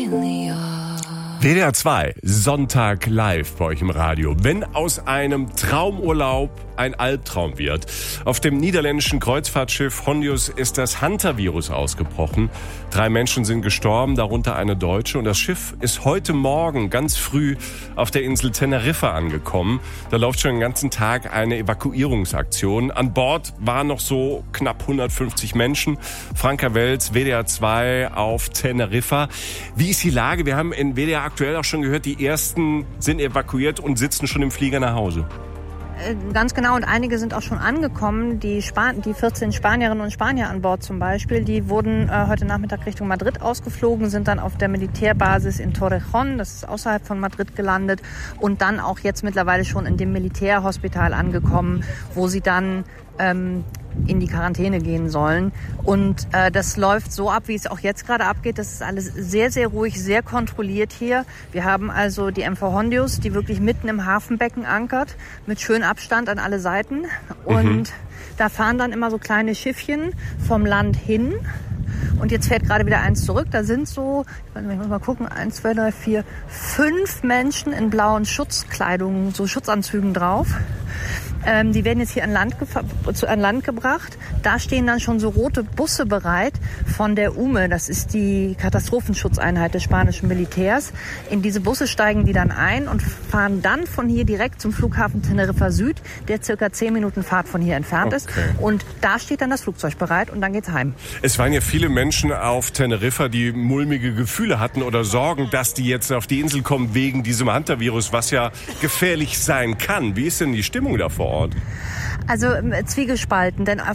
WDR 2, Sonntag live bei euch im Radio. Wenn aus einem Traumurlaub ein Albtraum wird. Auf dem niederländischen Kreuzfahrtschiff Hondius ist das Hantavirus ausgebrochen. 3 Menschen sind gestorben, darunter eine Deutsche. Und das Schiff ist heute Morgen ganz früh auf der Insel Teneriffa angekommen. Da läuft schon den ganzen Tag eine Evakuierungsaktion. An Bord waren noch so knapp 150 Menschen. Franka Welz, WDR 2 auf Teneriffa. Wie ist die Lage? Wir haben in WDR aktuell auch schon gehört, die ersten sind evakuiert und sitzen schon im Flieger nach Hause. Ganz genau, und einige sind auch schon angekommen. Die 14 Spanierinnen und Spanier an Bord zum Beispiel, die wurden heute Nachmittag Richtung Madrid ausgeflogen, sind dann auf der Militärbasis in Torrejón, das ist außerhalb von Madrid, gelandet und dann auch jetzt mittlerweile schon in dem Militärhospital angekommen, wo sie dann in die Quarantäne gehen sollen. Und das läuft so ab, wie es auch jetzt gerade abgeht. Das ist alles sehr, sehr ruhig, sehr kontrolliert hier. Wir haben also die MV Hondius, die wirklich mitten im Hafenbecken ankert, mit schönem Abstand an alle Seiten. Und da fahren dann immer so kleine Schiffchen vom Land hin. Und jetzt fährt gerade wieder eins zurück. Da sind so, ich muss mal gucken, 1, 2, 3, 4, 5 Menschen in blauen Schutzkleidungen, so Schutzanzügen drauf. Die werden jetzt hier an Land gebracht. Da stehen dann schon so rote Busse bereit von der UME. Das ist die Katastrophenschutzeinheit des spanischen Militärs. In diese Busse steigen die dann ein und fahren dann von hier direkt zum Flughafen Teneriffa Süd, der circa 10 Minuten Fahrt von hier entfernt ist. Und da steht dann das Flugzeug bereit und dann geht's heim. Es waren ja viele Menschen auf Teneriffa, die mulmige Gefühle hatten oder Sorgen, dass die jetzt auf die Insel kommen wegen diesem Hantavirus, was ja gefährlich sein kann. Wie ist denn die Stimmung da vor Ort? Also zwiegespalten, denn